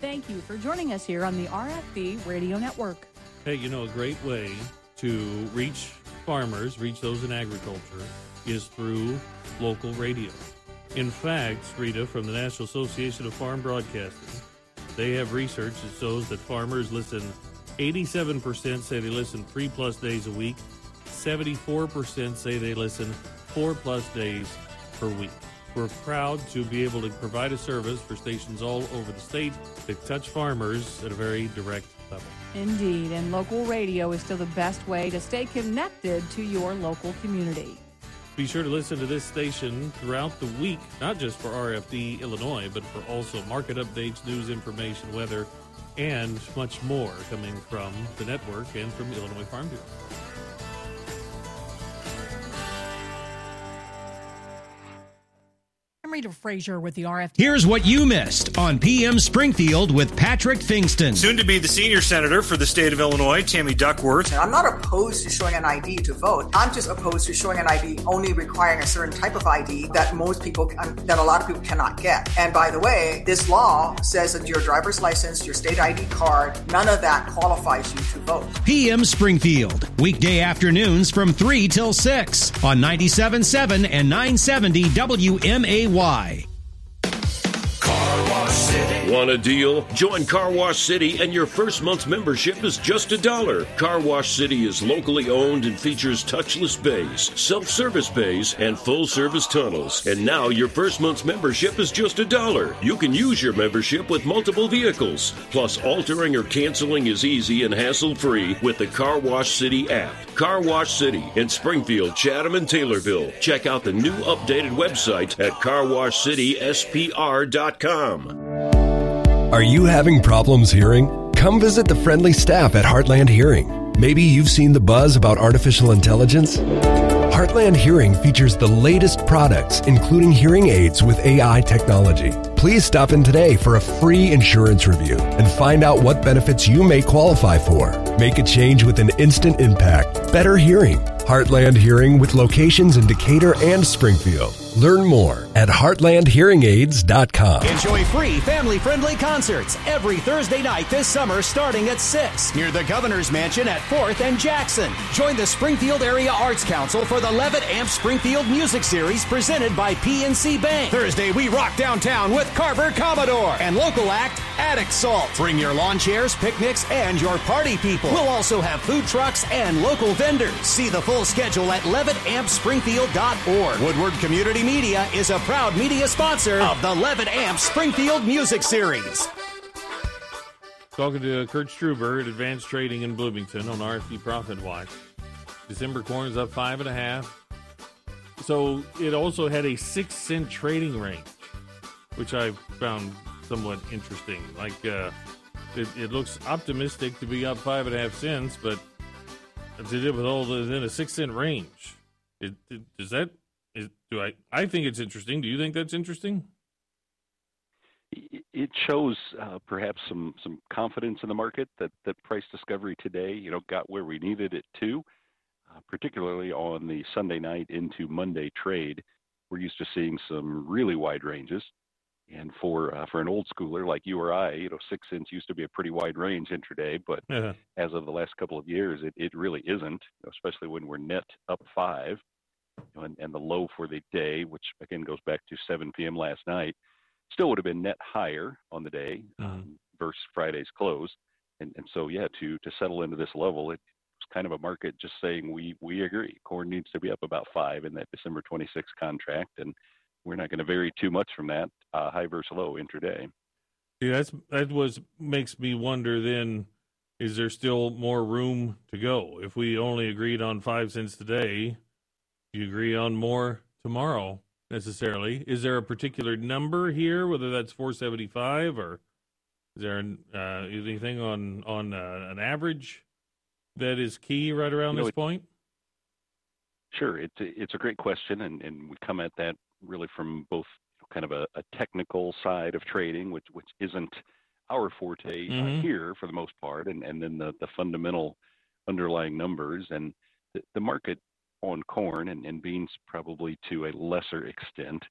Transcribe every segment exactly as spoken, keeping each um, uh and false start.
Thank you for joining us here on the R F D Radio Network. Hey, you know, a great way to reach farmers, reach those in agriculture, is through local radio. In fact, Rita, from the National Association of Farm Broadcasting, they have research that shows that farmers listen, eighty-seven percent say they listen three plus days a week, seventy-four percent say they listen four plus days per week. We're proud to be able to provide a service for stations all over the state that touch farmers at a very direct level. Indeed, and local radio is still the best way to stay connected to your local community. Be sure to listen to this station throughout the week, not just for R F D Illinois, but for also market updates, news information, weather, and much more coming from the network and from Illinois Farm Bureau. I'm Rita Frazier with the R F D. Here's what you missed on P M Springfield with Patrick Fingston. Soon to be the senior senator for the state of Illinois, Tammy Duckworth. I'm not opposed to showing an I D to vote. I'm just opposed to showing an I D only requiring a certain type of I D that most people, that a lot of people cannot get. And by the way, this law says that your driver's license, your state I D card, none of that qualifies you to vote. P M Springfield, weekday afternoons from three till six on ninety-seven point seven and nine seventy W M A Y. Car Wash City. Want a deal? Join Car Wash City and your first month's membership is just a dollar. Car Wash City is locally owned and features touchless bays, self-service bays, and full-service tunnels. And now your first month's membership is just a dollar. You can use your membership with multiple vehicles. Plus, altering or canceling is easy and hassle-free with the Car Wash City app. Car Wash City in Springfield, Chatham, and Taylorville. Check out the new updated website at car wash city s p r dot com. Are you having problems hearing? Come visit the friendly staff at Heartland Hearing. Maybe you've seen the buzz about artificial intelligence. Heartland Hearing features the latest products, including hearing aids with A I technology. Please stop in today for a free insurance review and find out what benefits you may qualify for. Make a change with an instant impact. Better hearing. Heartland Hearing with locations in Decatur and Springfield. Learn more at heartland hearing aids dot com. Enjoy free family-friendly concerts every Thursday night this summer starting at six near the Governor's Mansion at fourth and Jackson. Join the Springfield Area Arts Council for the Levitt Amp Springfield Music Series presented by P N C Bank. Thursday, we rock downtown with Carver Commodore and local act Addict Salt. Bring your lawn chairs, picnics, and your party people. We'll also have food trucks and local vendors. See the full schedule at levitt amp springfield dot org. Woodward Community Media is a proud media sponsor of the Levitt Amp Springfield Music Series. Talking to Kurt Struber at Advanced Trading in Bloomington on R F D Profit Watch. December corn is up five and a half. So it also had a six cent trading range, which I found somewhat interesting. Like uh, it, it looks optimistic to be up five and a half cents, but to do with all within a six cent range. It, it, does that? Is, do I? I think it's interesting. Do you think that's interesting? It shows uh, perhaps some some confidence in the market that that price discovery today, you know, got where we needed it to, uh, particularly on the Sunday night into Monday trade. We're used to seeing some really wide ranges, and for uh, for an old schooler like you or I, you know, six cents used to be a pretty wide range intraday, but uh-huh. as of the last couple of years, it, it really isn't, especially when we're net up five. And, and the low for the day, which again goes back to seven p.m. last night, still would have been net higher on the day um, mm-hmm. versus Friday's close. And, and so, yeah, to to settle into this level, it's kind of a market just saying we we agree. Corn needs to be up about five in that December twenty-sixth contract, and we're not going to vary too much from that uh, high versus low intraday. Yeah, that's that was makes me wonder. Then, is there still more room to go? If we only agreed on five cents today, do you agree on more tomorrow necessarily? Is there a particular number here, whether that's four seventy-five, or is there uh, anything on on uh, an average that is key right around you know, this point? Sure, it's a, it's a great question, and, and we come at that really from both kind of a, a technical side of trading, which which isn't our forte mm-hmm. uh, here for the most part, and, and then the, the fundamental underlying numbers. And the, the market on corn and, and beans probably to a lesser extent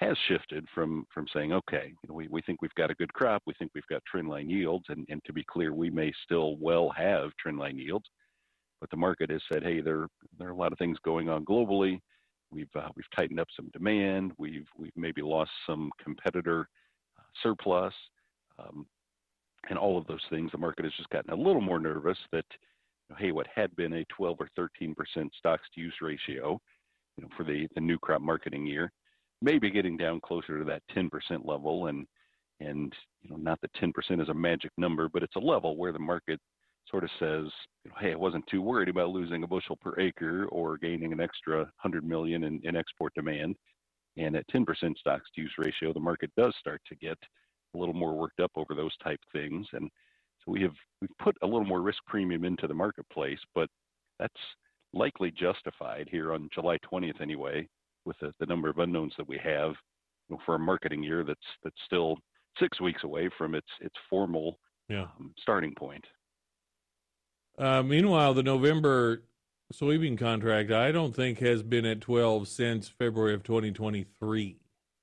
has shifted from from saying, okay, you know, we, we think we've got a good crop, we think we've got trendline yields, and, and to be clear, we may still well have trendline yields, but the market has said, hey, there there are a lot of things going on globally. We've uh, we've tightened up some demand. We've we've maybe lost some competitor uh, surplus, um, and all of those things. The market has just gotten a little more nervous that, you know, hey, what had been a twelve or thirteen percent stocks to use ratio, you know, for the the new crop marketing year, maybe getting down closer to that ten percent level, and and you know, not that ten percent is a magic number, but it's a level where the market sort of says, you know, hey, I wasn't too worried about losing a bushel per acre or gaining an extra one hundred million in, in export demand. And at ten percent stocks to use ratio, the market does start to get a little more worked up over those type things. And so we have we've put a little more risk premium into the marketplace, but that's likely justified here on July twentieth anyway, with the, the number of unknowns that we have, you know, for a marketing year that's that's still six weeks away from its its formal yeah. um, starting point. Uh, meanwhile, the November soybean contract, I don't think has been at twelve since February of twenty twenty-three.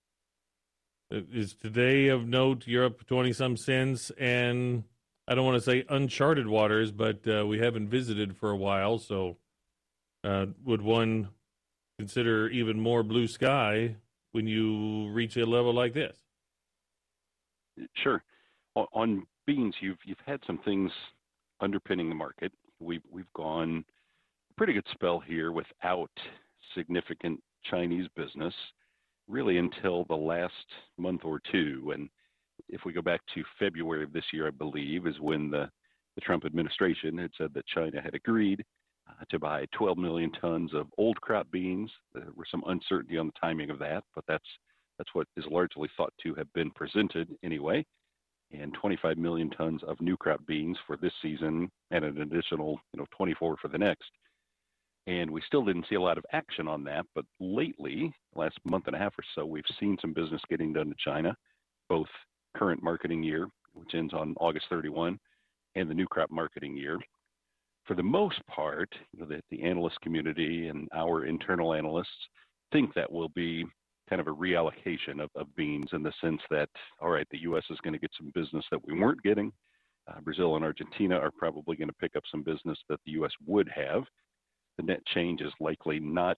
Is today of note, you're up twenty-some cents, and I don't want to say uncharted waters, but uh, we haven't visited for a while, so uh, would one consider even more blue sky when you reach a level like this? Sure. On beans, you've you've had some things underpinning the market. We've we've gone a pretty good spell here without significant Chinese business, really until the last month or two. And if we go back to February of this year, I believe, is when the, the Trump administration had said that China had agreed uh, to buy twelve million tons of old crop beans. There was some uncertainty on the timing of that, but that's that's what is largely thought to have been presented anyway. And twenty-five million tons of new crop beans for this season, and an additional, you know, twenty-four for the next. And we still didn't see a lot of action on that, but lately, last month and a half or so, we've seen some business getting done to China, both current marketing year, which ends on August thirty-first, and the new crop marketing year. For the most part, you know, the, the analyst community and our internal analysts think that will be kind of a reallocation of, of beans, in the sense that, all right, the U S is going to get some business that we weren't getting. Uh, Brazil and Argentina are probably going to pick up some business that the U S would have. The net change is likely not